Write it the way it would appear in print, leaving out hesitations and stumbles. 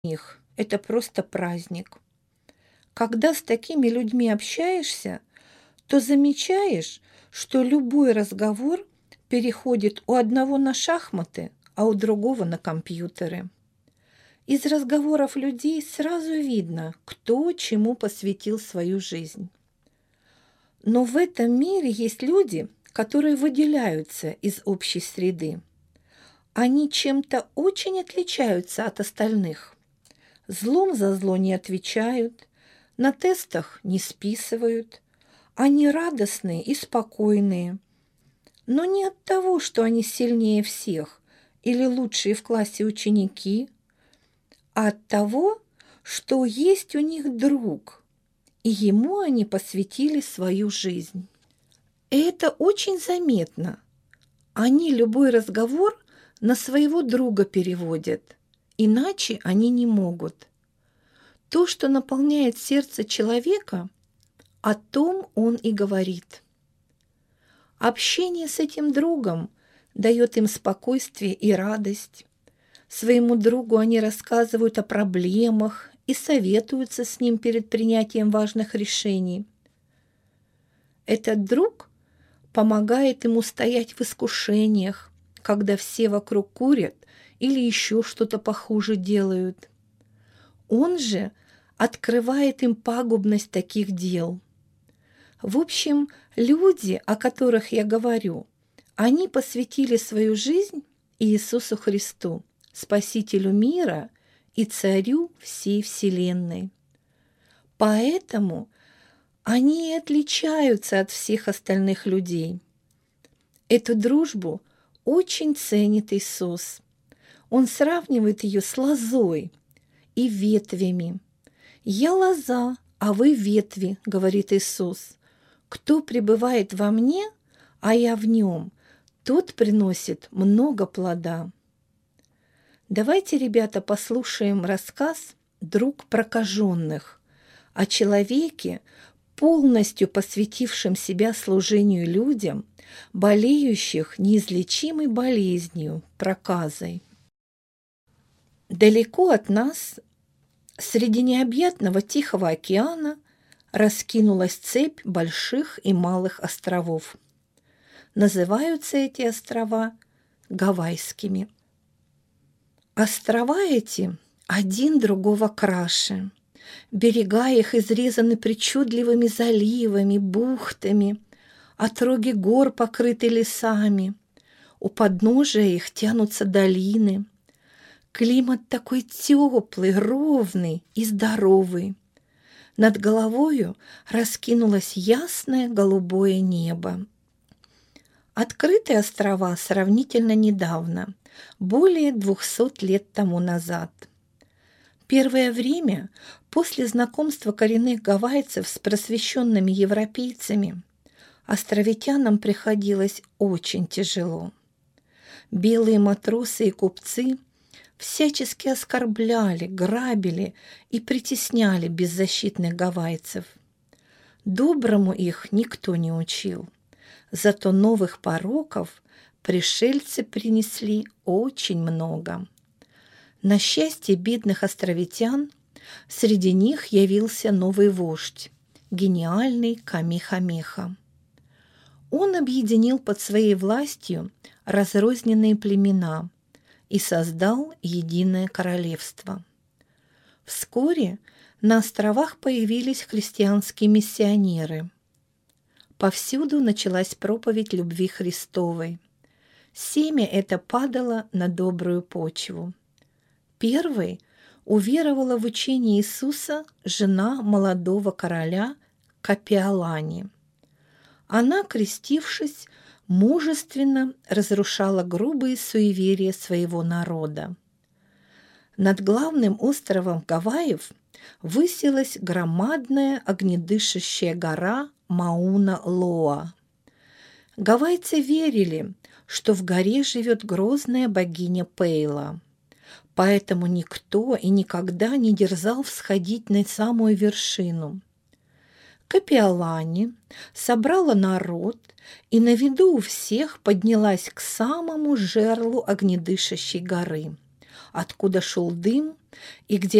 них это просто праздник. Когда с такими людьми общаешься, то замечаешь, что любой разговор переходит у одного на шахматы, а у другого на компьютеры. Из разговоров людей сразу видно, кто чему посвятил свою жизнь. Но в этом мире есть люди, которые выделяются из общей среды. Они чем-то очень отличаются от остальных. Злом за зло не отвечают, на тестах не списывают. Они радостные и спокойные. Но не от того, что они сильнее всех или лучшие в классе ученики, а от того, что есть у них друг, и ему они посвятили свою жизнь. И это очень заметно. Они любой разговор на своего друга переводят, иначе они не могут. То, что наполняет сердце человека, о том он и говорит. Общение с этим другом дает им спокойствие и радость. Своему другу они рассказывают о проблемах и советуются с ним перед принятием важных решений. Этот друг помогает ему стоять в искушениях, когда все вокруг курят или еще что-то похуже делают. Он же открывает им пагубность таких дел. В общем, люди, о которых я говорю, они посвятили свою жизнь Иисусу Христу, Спасителю мира и Царю всей вселенной. Поэтому они и отличаются от всех остальных людей. Эту дружбу очень ценит Иисус. Он сравнивает ее с лозой и ветвями. «Я лоза, а вы ветви», — говорит Иисус. «Кто пребывает во мне, а я в нем, тот приносит много плода». Давайте, ребята, послушаем рассказ «Друг прокаженных» о человеке, полностью посвятившем себя служению людям, болеющих неизлечимой болезнью, проказой. Далеко от нас, среди необъятного Тихого океана, раскинулась цепь больших и малых островов. Называются эти острова Гавайскими. Острова эти один другого краше. Берега их изрезаны причудливыми заливами, бухтами, отроги гор покрыты лесами. У подножия их тянутся долины. Климат такой теплый, ровный и здоровый. Над головою раскинулось ясное голубое небо. Открыты острова сравнительно недавно, более 200 лет тому назад. Первое время, после знакомства коренных гавайцев с просвещенными европейцами, островитянам приходилось очень тяжело. Белые матросы и купцы всячески оскорбляли, грабили и притесняли беззащитных гавайцев. Доброму их никто не учил, зато новых пороков пришельцы принесли очень много. На счастье бедных островитян среди них явился новый вождь, гениальный Камехамеха. Он объединил под своей властью разрозненные племена и создал единое королевство. Вскоре на островах появились христианские миссионеры. Повсюду началась проповедь любви Христовой. Семя это падало на добрую почву. Первой уверовала в учение Иисуса жена молодого короля Капиолани. Она, крестившись, мужественно разрушала грубые суеверия своего народа. Над главным островом Гавайев высилась громадная огнедышащая гора Мауна-Лоа. Гавайцы верили, что в горе живет грозная богиня Пейла, поэтому никто и никогда не дерзал всходить на самую вершину. Капиолани собрала народ и на виду у всех поднялась к самому жерлу огнедышащей горы, откуда шел дым и где